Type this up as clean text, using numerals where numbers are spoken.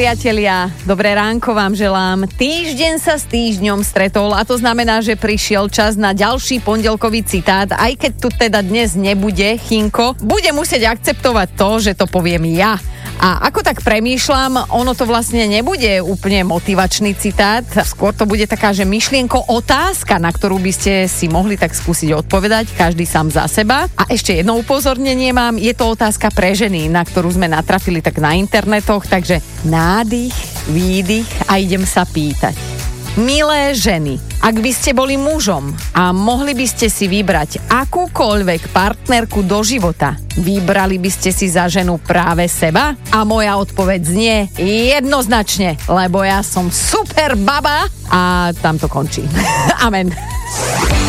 priatelia, dobré ránko vám želám. Týždeň sa s týždňom stretol a to znamená, že prišiel čas na ďalší pondelkový citát. Aj keď tu teda dnes nebude Chinko, bude musieť akceptovať to, že to poviem ja. A ako tak premýšľam, ono to vlastne nebude úplne motivačný citát, skôr to bude taká, že myšlienko otázka, na ktorú by ste si mohli tak skúsiť odpovedať, každý sám za seba. A ešte jedno upozornenie mám, je to otázka pre ženy, na ktorú sme natrafili tak na internetoch, takže nádych, výdych a idem sa pýtať. Milé ženy, ak by ste boli mužom a mohli by ste si vybrať akúkoľvek partnerku do života, vybrali by ste si za ženu práve seba? A moja odpoveď znie jednoznačne, lebo ja som super baba a tam to končí. Amen.